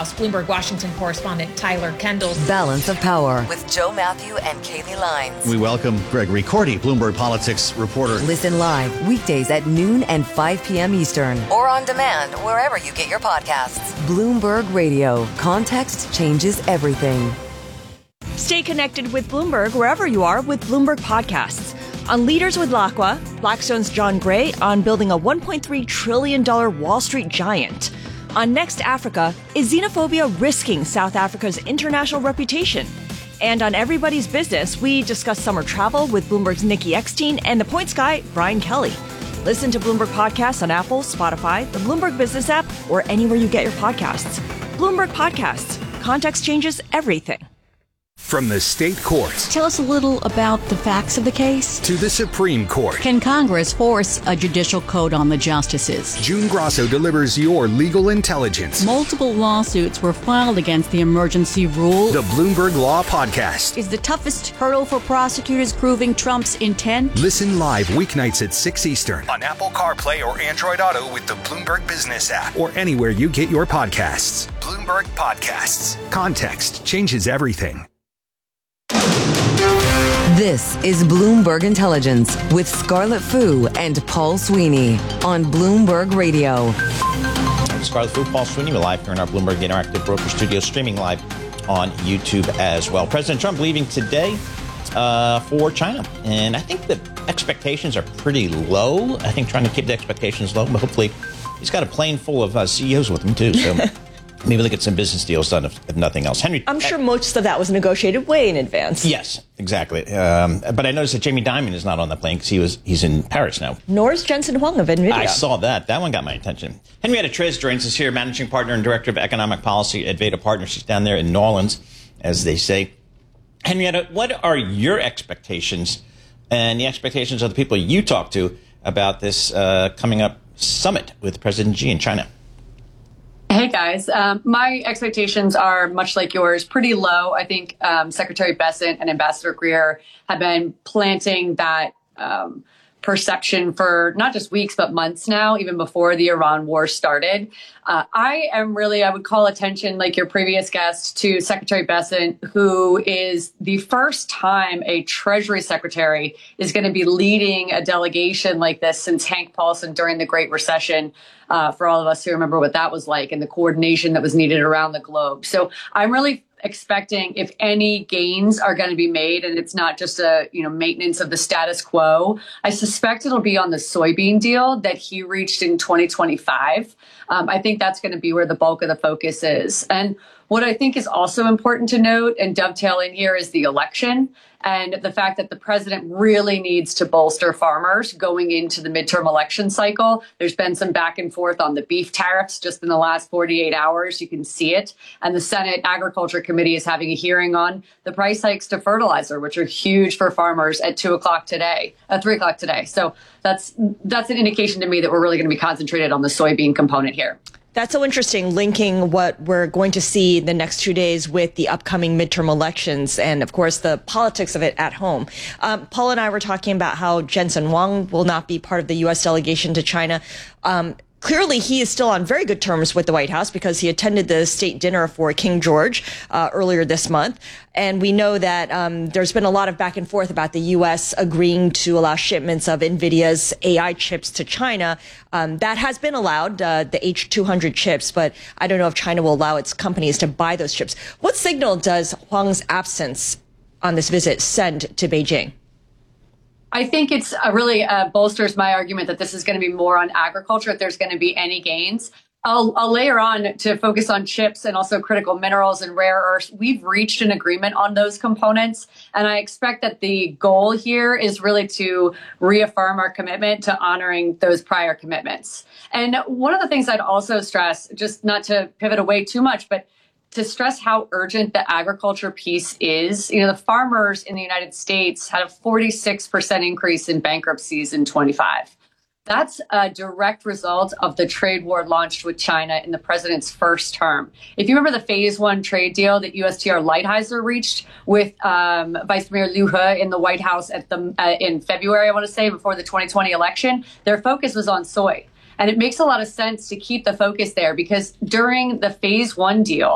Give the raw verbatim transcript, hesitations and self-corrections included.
House. Bloomberg Washington correspondent Tyler Kendall. Balance of Power with Joe Matthew and Kaylee Lines. We welcome Gregory Cordy, Bloomberg Politics reporter. Listen live weekdays at noon and five p.m. Eastern. Or on demand wherever you get your podcasts. Bloomberg Radio. Context changes everything. Stay connected with Bloomberg wherever you are with Bloomberg Podcasts. On Leaders with Lacqua, Blackstone's John Gray on building a one point three trillion dollars Wall Street giant. On Next Africa, is xenophobia risking South Africa's international reputation? And on Everybody's Business, we discuss summer travel with Bloomberg's Nikki Eckstein and the Points guy, Brian Kelly. Listen to Bloomberg Podcasts on Apple, Spotify, the Bloomberg Business app, or anywhere you get your podcasts. Bloomberg Podcasts. Context changes everything. From the state courts. Tell us a little about the facts of the case. To the Supreme Court. Can Congress force a judicial code on the justices? June Grosso delivers your legal intelligence. Multiple lawsuits were filed against the emergency rule. The Bloomberg Law Podcast. Is the toughest hurdle for prosecutors proving Trump's intent? Listen live weeknights at six Eastern on Apple CarPlay or Android Auto with the Bloomberg Business app or anywhere you get your podcasts. Bloomberg Podcasts. Context changes everything. This is Bloomberg Intelligence with Scarlett Fu and Paul Sweeney on Bloomberg Radio. Scarlett Fu, Paul Sweeney, we're live here in our Bloomberg Interactive Broker Studio, streaming live on YouTube as well. President Trump leaving today uh, for China, and I think the expectations are pretty low. I think trying to keep the expectations low, but hopefully he's got a plane full of uh, C E Os with him too, so maybe look at some business deals done, if, if nothing else. Henry, I'm sure most of that was negotiated way in advance. Yes, exactly. Um, but I noticed that Jamie Dimon is not on the plane because he was he's in Paris now. Nor is Jensen Huang of NVIDIA. I saw that. That one got my attention. Henrietta Triz joins us here, managing partner and director of economic policy at Veda Partners. She's down there in New Orleans, as they say. Henrietta, what are your expectations and the expectations of the people you talk to about this uh, coming up summit with President Xi in China? Hey, guys. Um, my expectations are much like yours, pretty low. I think um, Secretary Bessent and Ambassador Greer have been planting that um, perception for not just weeks, but months now, even before the Iran war started. Uh, I am really, I would call attention, like your previous guest, to Secretary Bessent, who is the first time a Treasury Secretary is going to be leading a delegation like this since Hank Paulson during the Great Recession. Uh, for all of us who remember what that was like and the coordination that was needed around the globe. So I'm really expecting, if any gains are going to be made, and it's not just a you know maintenance of the status quo, I suspect it'll be on the soybean deal that he reached in twenty twenty-five. Um, I think that's going to be where the bulk of the focus is. And what I think is also important to note and dovetail in here is the election and the fact that the president really needs to bolster farmers going into the midterm election cycle. There's been some back and forth on the beef tariffs just in the last forty-eight hours. You can see it. And the Senate Agriculture Committee is having a hearing on the price hikes to fertilizer, which are huge for farmers at two o'clock today, at three o'clock today. So that's that's an indication to me that we're really going to be concentrated on the soybean component here. That's so interesting, linking what we're going to see the next two days with the upcoming midterm elections and, of course, the politics of it at home. Um, Paul and I were talking about how Jensen Huang will not be part of the U S delegation to China. Um, Clearly, he is still on very good terms with the White House because he attended the state dinner for King George uh, earlier this month. And we know that um, there's been a lot of back and forth about the U S agreeing to allow shipments of NVIDIA's A I chips to China. Um, that has been allowed, uh, the H two hundred chips, but I don't know if China will allow its companies to buy those chips. What signal does Huang's absence on this visit send to Beijing? I think it's uh, really uh, bolsters my argument that this is going to be more on agriculture, if there's going to be any gains. I'll, I'll layer on to focus on chips and also critical minerals and rare earths. We've reached an agreement on those components, and I expect that the goal here is really to reaffirm our commitment to honoring those prior commitments. And one of the things I'd also stress, just not to pivot away too much, but to stress how urgent the agriculture piece is. You know, the farmers in the United States had a forty-six percent increase in bankruptcies in twenty-five. That's a direct result of the trade war launched with China in the president's first term. If you remember the phase one trade deal that U S T R Lighthizer reached with um, Vice Premier Liu He in the White House at the uh, in February, I want to say, before the twenty twenty election, their focus was on soy. And it makes a lot of sense to keep the focus there because during the phase one deal,